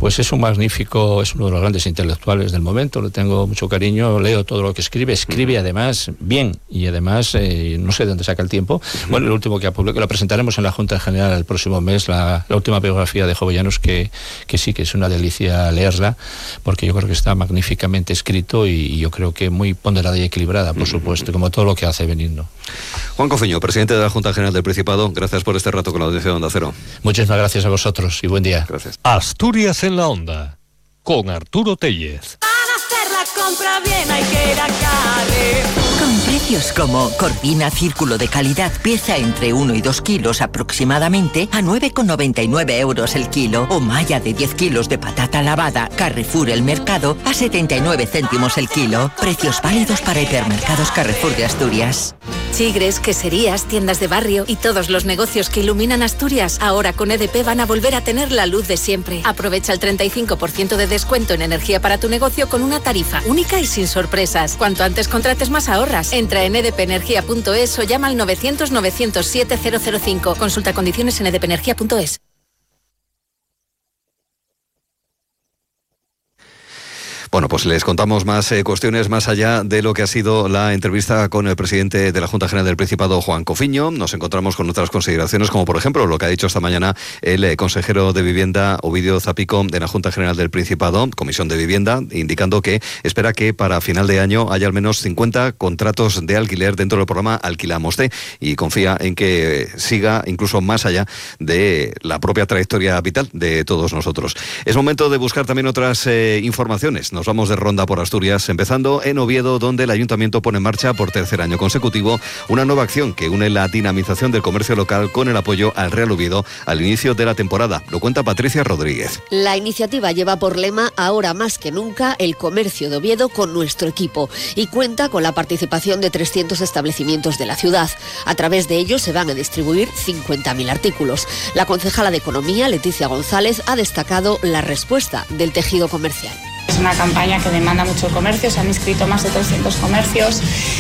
Pues es uno de los grandes intelectuales del momento, le tengo mucho cariño, leo todo lo que escribe además bien, y además no sé de dónde saca el tiempo. Bueno, el último que ha publicado, lo presentaremos en la Junta General el próximo mes, la última biografía de Jovellanos, que sí que es una delicia leerla, porque yo creo que está magníficamente escrito y yo creo que muy ponderada y equilibrada, por supuesto, como todo lo que hace Benigno. Juan Cofiño, presidente de la Junta General del Principado, gracias por este rato con la audiencia de Onda Cero. Muchísimas gracias a vosotros y buen día. Gracias. Asturias en la Onda, con Arturo Tellez. Para hacer la compra bien hay que ir a Carrefour. Con precios como Corvina Círculo de calidad, pieza entre 1 y 2 kilos aproximadamente, a 9,99 euros el kilo, o malla de 10 kilos de patata lavada Carrefour El Mercado a 79 céntimos el kilo. Precios válidos para hipermercados Carrefour de Asturias. Chigres, queserías, tiendas de barrio y todos los negocios que iluminan Asturias ahora con EDP van a volver a tener la luz de siempre. Aprovecha el 35% de descuento en energía para tu negocio con una tarifa única y sin sorpresas. Cuanto antes contrates, más ahorras. Entra en edpenergia.es o llama al 900 907 005. Consulta condiciones en edpenergia.es. Bueno, pues les contamos más cuestiones más allá de lo que ha sido la entrevista con el presidente de la Junta General del Principado, Juan Cofiño. Nos encontramos con otras consideraciones, como por ejemplo lo que ha dicho esta mañana el consejero de Vivienda, Ovidio Zapico, de la Junta General del Principado, Comisión de Vivienda, indicando que espera que para final de año haya al menos 50 contratos de alquiler dentro del programa Alquilamoste, y confía en que siga incluso más allá de la propia trayectoria vital de todos nosotros. Es momento de buscar también otras informaciones. Nos vamos de ronda por Asturias, empezando en Oviedo, donde el Ayuntamiento pone en marcha por tercer año consecutivo una nueva acción que une la dinamización del comercio local con el apoyo al Real Oviedo al inicio de la temporada. Lo cuenta Patricia Rodríguez. La iniciativa lleva por lema ahora más que nunca el comercio de Oviedo con nuestro equipo y cuenta con la participación de 300 establecimientos de la ciudad. A través de ellos se van a distribuir 50.000 artículos. La concejala de Economía, Leticia González, ha destacado la respuesta del tejido comercial. Es una campaña que demanda mucho el comercio, se han inscrito más de 300 comercios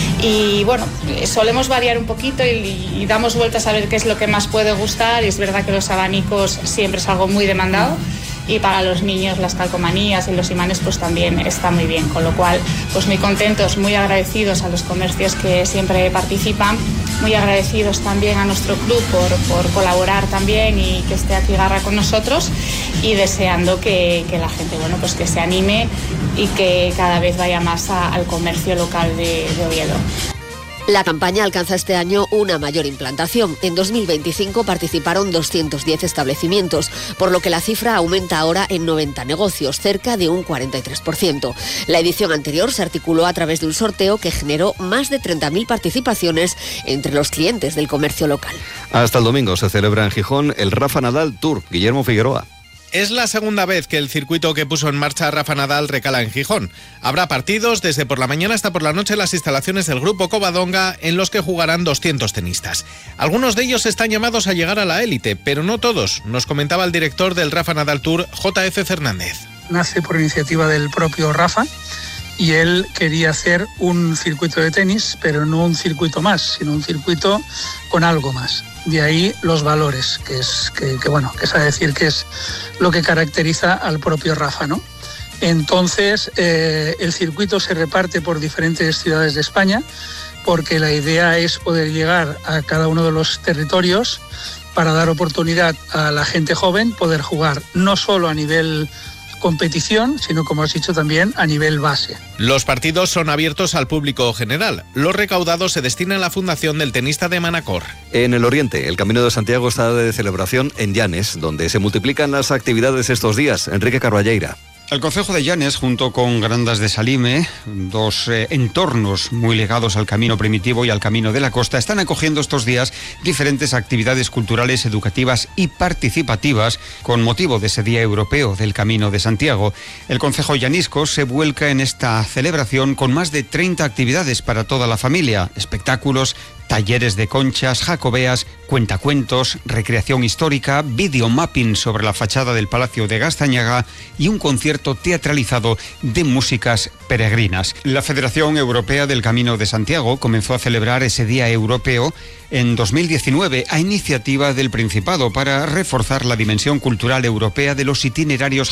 y bueno, solemos variar un poquito y damos vueltas a ver qué es lo que más puede gustar, y es verdad que los abanicos siempre es algo muy demandado, y para los niños las calcomanías y los imanes pues también está muy bien, con lo cual pues muy contentos, muy agradecidos a los comercios que siempre participan, muy agradecidos también a nuestro club por colaborar también y que esté aquí Garra con nosotros, y deseando que la gente bueno pues que se anime y que cada vez vaya más al comercio local de Oviedo. La campaña alcanza este año una mayor implantación. En 2025 participaron 210 establecimientos, por lo que la cifra aumenta ahora en 90 negocios, cerca de un 43%. La edición anterior se articuló a través de un sorteo que generó más de 30.000 participaciones entre los clientes del comercio local. Hasta el domingo se celebra en Gijón el Rafa Nadal Tour. Guillermo Figueroa. Es la segunda vez que el circuito que puso en marcha Rafa Nadal recala en Gijón. Habrá partidos desde por la mañana hasta por la noche en las instalaciones del Grupo Covadonga, en los que jugarán 200 tenistas. Algunos de ellos están llamados a llegar a la élite, pero no todos, nos comentaba el director del Rafa Nadal Tour, J.F. Fernández. Nace por iniciativa del propio Rafa, y él quería hacer un circuito de tenis, pero no un circuito más, sino un circuito con algo más. De ahí los valores, que es a decir que es lo que caracteriza al propio Rafa, ¿no? Entonces, el circuito se reparte por diferentes ciudades de España, porque la idea es poder llegar a cada uno de los territorios para dar oportunidad a la gente joven poder jugar, no solo a nivel competición, sino, como has dicho, también a nivel base. Los partidos son abiertos al público general. Los recaudados se destinan a la fundación del tenista de Manacor. En el Oriente, el Camino de Santiago está de celebración en Llanes, donde se multiplican las actividades estos días. Enrique Carballeira. El concejo de Llanes, junto con Grandas de Salime, dos entornos muy ligados al camino primitivo y al camino de la costa, están acogiendo estos días diferentes actividades culturales, educativas y participativas con motivo de ese Día Europeo del Camino de Santiago. El concejo llanisco se vuelca en esta celebración con más de 30 actividades para toda la familia, espectáculos, talleres de conchas, jacobeas, cuentacuentos, recreación histórica, videomapping sobre la fachada del Palacio de Gastañaga y un concierto teatralizado de músicas peregrinas. La Federación Europea del Camino de Santiago comenzó a celebrar ese Día Europeo en 2019 a iniciativa del Principado para reforzar la dimensión cultural europea de los itinerarios